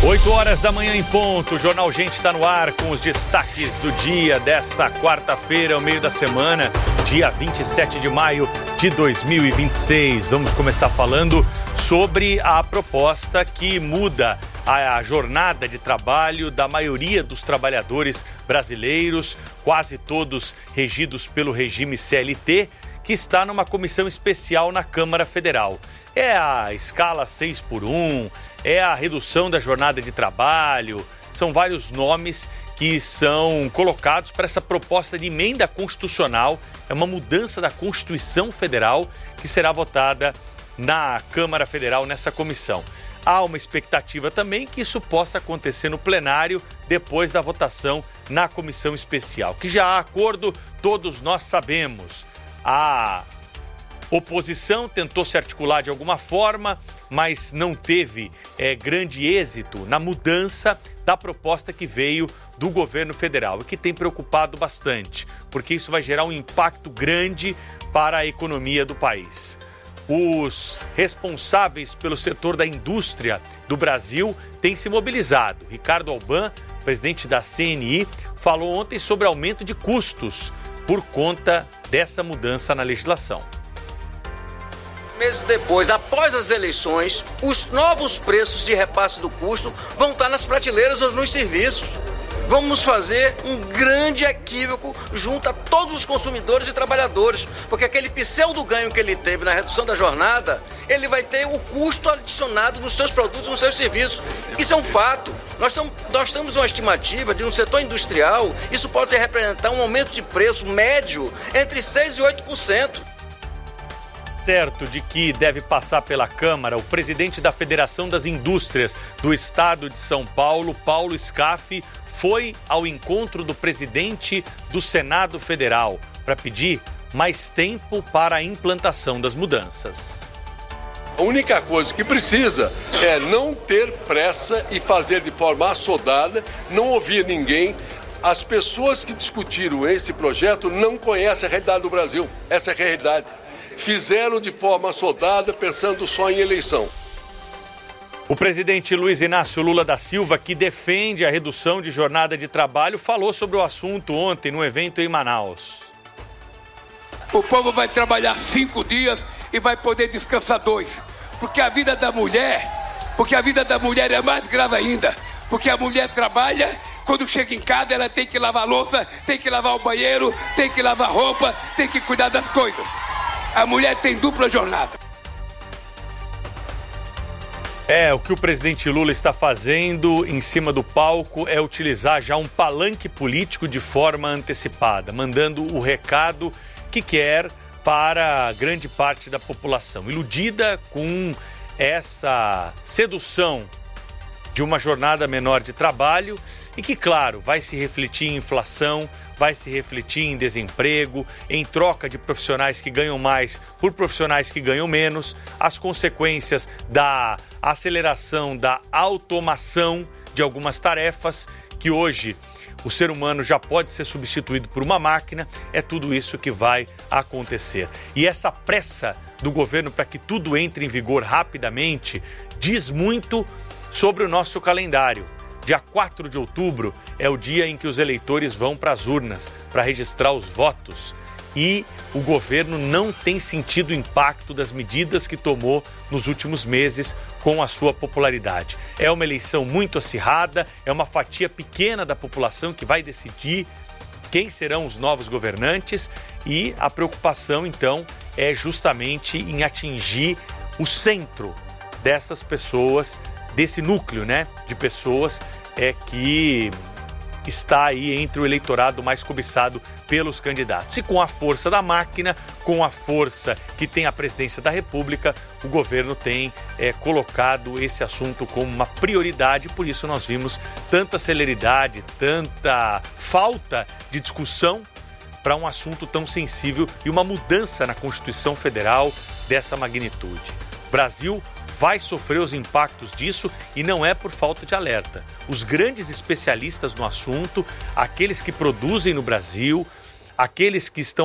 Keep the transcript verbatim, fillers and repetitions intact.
oito horas da manhã em ponto, o Jornal Gente está no ar com os destaques do dia desta quarta-feira, ao meio da semana, dia vinte e sete de maio de dois mil e vinte e seis. Vamos começar falando sobre a proposta que muda a jornada de trabalho da maioria dos trabalhadores brasileiros, quase todos regidos pelo regime C L T, que está numa comissão especial na Câmara Federal. É a escala seis por um, é a redução da jornada de trabalho, são vários nomes que são colocados para essa proposta de emenda constitucional, é uma mudança da Constituição Federal que será votada na Câmara Federal nessa comissão. Há uma expectativa também que isso possa acontecer no plenário depois da votação na comissão especial, que já há acordo, todos nós sabemos. A oposição tentou se articular de alguma forma, mas não teve é, grande êxito na mudança da proposta que veio do governo federal e que tem preocupado bastante, porque isso vai gerar um impacto grande para a economia do país. Os responsáveis pelo setor da indústria do Brasil têm se mobilizado. Ricardo Alban, presidente da C N I, falou ontem sobre aumento de custos por conta dessa mudança na legislação. Meses depois, após as eleições, os novos preços de repasse do custo vão estar nas prateleiras ou nos serviços. Vamos fazer um grande equívoco junto a todos os consumidores e trabalhadores, porque aquele pseudo ganho que ele teve na redução da jornada, ele vai ter o custo adicionado nos seus produtos e nos seus serviços. Isso é um fato. Nós, tam, nós temos uma estimativa de um setor industrial, isso pode representar um aumento de preço médio entre seis e oito por cento. Certo de que deve passar pela Câmara, o presidente da Federação das Indústrias do Estado de São Paulo, Paulo Scaff, foi ao encontro do presidente do Senado Federal para pedir mais tempo para a implantação das mudanças. A única coisa que precisa é não ter pressa e fazer de forma assodada, não ouvir ninguém. As pessoas que discutiram esse projeto não conhecem a realidade do Brasil, essa é a realidade. Fizeram de forma assodada, pensando só em eleição. O presidente Luiz Inácio Lula da Silva, que defende a redução de jornada de trabalho, falou sobre o assunto ontem no evento em Manaus. O povo vai trabalhar cinco dias e vai poder descansar dois. Porque a vida da mulher, porque a vida da mulher é mais grave ainda. Porque a mulher trabalha, quando chega em casa ela tem que lavar a louça, tem que lavar o banheiro, tem que lavar roupa, tem que cuidar das coisas. A mulher tem dupla jornada. É, o que o presidente Lula está fazendo em cima do palco é utilizar já um palanque político de forma antecipada, mandando o recado que quer para grande parte da população, iludida com essa sedução de uma jornada menor de trabalho e que, claro, vai se refletir em inflação, vai se refletir em desemprego, em troca de profissionais que ganham mais por profissionais que ganham menos, as consequências da aceleração, da automação de algumas tarefas que hoje o ser humano já pode ser substituído por uma máquina, é tudo isso que vai acontecer. E essa pressa do governo para que tudo entre em vigor rapidamente diz muito sobre o nosso calendário. Dia quatro de outubro é o dia em que os eleitores vão para as urnas para registrar os votos e o governo não tem sentido o impacto das medidas que tomou nos últimos meses com a sua popularidade. É uma eleição muito acirrada, é uma fatia pequena da população que vai decidir quem serão os novos governantes e a preocupação, então, é justamente em atingir o centro dessas pessoas, desse núcleo, né, de pessoas é, que está aí entre o eleitorado mais cobiçado pelos candidatos. E com a força da máquina, com a força que tem a presidência da República, o governo tem é, colocado esse assunto como uma prioridade, por isso nós vimos tanta celeridade, tanta falta de discussão para um assunto tão sensível e uma mudança na Constituição Federal dessa magnitude. O Brasil vai sofrer os impactos disso e não é por falta de alerta. Os grandes especialistas no assunto, aqueles que produzem no Brasil, aqueles que estão